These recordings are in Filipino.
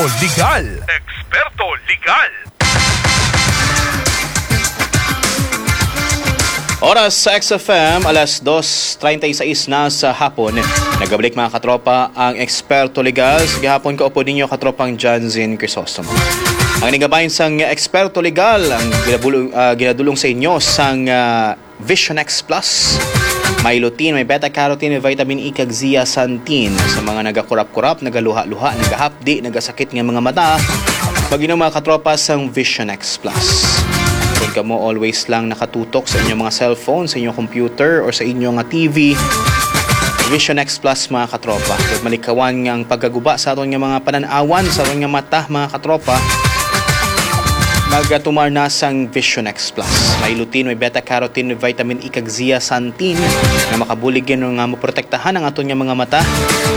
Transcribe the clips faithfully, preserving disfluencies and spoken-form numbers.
Legal. Eksperto Legal. Oras sa X F M, alas dos treinta y seis na sa hapon. Nagabalik mga katropa ang Eksperto Legal. Sige hapon kaupo ninyo katropang John Zin Crisostomo. Ang nigabayan sang Eksperto Legal ang ginadulong, uh, ginadulong sa inyo sang uh, Vision X Plus. May lutein, may beta-carotene, may vitamin E kag zeaxanthin sa mga nagakurap-kurap, nagaluha-luha, nagahapdi, nagasakit ng mga mata. Maginom mga katropa sang Vision X Plus. Kung ka mo always lang nakatutok sa inyong mga cellphone, sa inyong computer, or sa inyong T V, Vision X Plus mga katropa. Kung malikawan ng pagkaguba sa aton nga mga pananawan, sa aton nga mata mga katropa, magatumar na sang Vision X Plus. May lutein, may beta-carotene, may vitamin E kag zeaxanthin na makabulig yan nga maprotektahan ang aton nga mga mata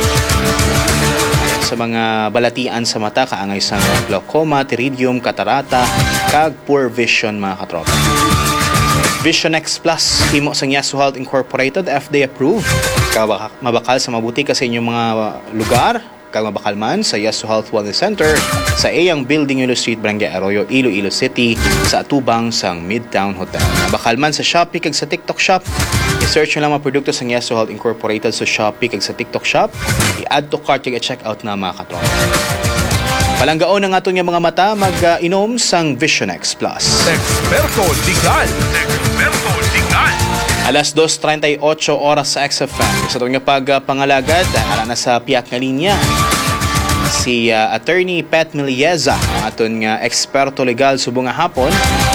sa mga balatian sa mata, kaangay sa glaucoma, pterygium, katarata, kag poor vision mga katropa. Vision X Plus, himo sa Yasu Health Incorporated, F D A approved. Mabakal sa mabuti kasi inyong mga lugar, kag mabakal man sa Yasu Health Wellness Center sa Eyang Building, Iloilo Street, Barangay Arroyo, Iloilo City, sa atubang sang Midtown Hotel. Mabakal man sa Shopee kag sa TikTok Shop. I-search nyo lang mga produkto sa Yasu Health Incorporated sa Shopee kag sa TikTok Shop. I-add to cart kag i-check out na mga katropa. Palanggaon ang aton nga mga mata, mag-inom uh, sang Vision X Plus. Eksperto Legal. Eksperto Legal. Alas dos treinta y ocho oras sa X F M. Sa itong nga pagpangalagad, ara na sa piyak nga linya si uh, Attorney Pat Milieza, ang aton nga eksperto legal subong nga hapon.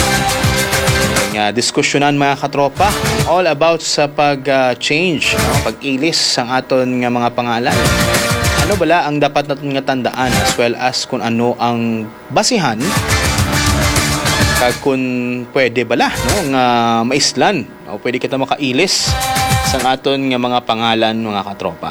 Nga diskusyonan mga katropa all about sa pag-change, uh, no? Pag-ilis ang aton nga mga pangalan. Ano bala ang dapat natin nga tandaan, as well as kung ano ang basihan kag kung pwede bala, no, nga maislan, no, pwede kita makailis sa aton nga mga pangalan mga katropa.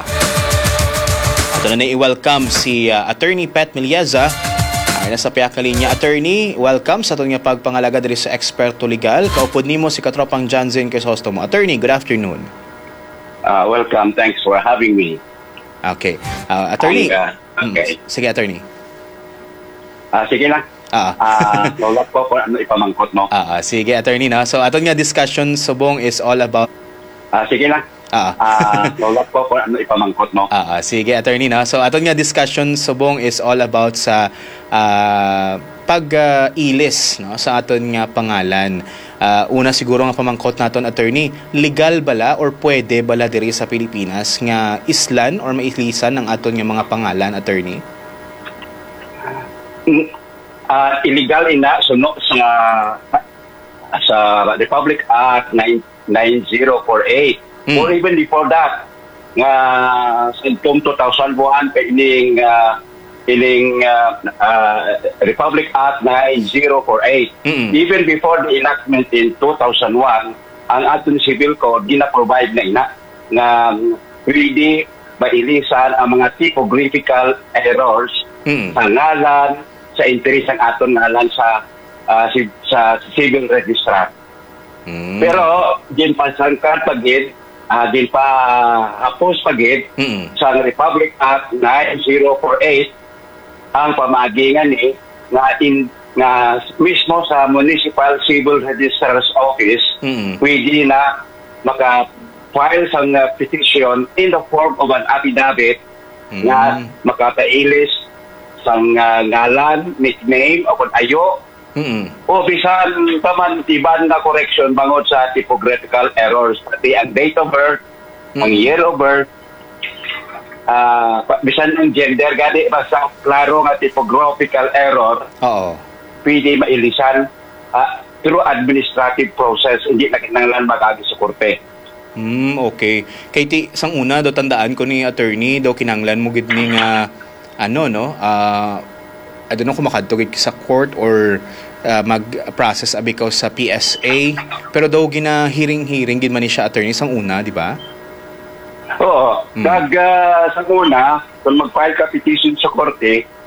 Ato na i-welcome si uh, Attorney Pat Milieza. Ay nasa piyak linya. Attorney, welcome sa aton nga pagpangalaga diri sa Eksperto Legal. Kaupod nimo si katropang John Zin Crisostomo. Attorney, good afternoon. Uh, welcome, thanks for having me. Okay. Uh, attorney. Ang, uh, okay. Mm, sige, Attorney. Uh, sige lang. Ah. Uh, Lolat ko kung ano ipamangkot mo. Ah, sige, Attorney na. So, aton nga discussion subong is all about... Uh, sige lang. Ah. Uh, Lolat ko kung ano ipamangkot mo. Ah, sige, Attorney na. So, aton nga discussion subong is all about sa uh, pag-ilis, no, sa aton nga pangalan. Uh, una siguro nga pamangkot naton, Attorney, legal bala or pwede bala diri sa Pilipinas nga islan or mailisan ng aton nga mga pangalan, Attorney? Uh, illegal ina suno sa sa Republic Act nine zero four eight mm. or even before that nga sa two thousand one pa ining uh, ining uh, uh, Republic Act nine zero four eight. Mm-hmm. Even before the enactment in two thousand one, ang aton civil code gina-provide na ina nga pwede mailisan ang mga typographical errors mm-hmm. sa ngalan, sa interes ng aton ngalan sa uh, si, sa civil registrar. Mm-hmm. Pero din pa sangkat pagid, uh, din pa hapos pagid mm-hmm. sa Republic Act nine zero four eight ang pamagingan ni nga in nga mismo sa Municipal Civil Registrar's Office mm-hmm. pwede na maka-file sa uh, petition in the form of an affidavit mm-hmm. nga makapailis sa uh, ngalan, nickname, o kung ayo, mm-hmm. o bisan paman iban na correction bangod sa typographical errors, pati ang date of birth, mm-hmm. ang year of birth, uh, bisan ang gender, gadi basta klaro nga typographical error, oo, pwede mailisan uh, through administrative process, hindi na kinanglan magagi sa korte. Hmm, okay. Kay ti sang una do tandaan ko ni Attorney do kinanglan mo gid ni nga ano no, uh, I don't know kung makadtog sa court or uh, mag-process abi ka sa P S A, pero daw gina hearing-hearing gid man ni siya, Attorney, sang una, di ba? Oo. Hmm. Kag uh, sang una, kung mag-file ka petition sa korte,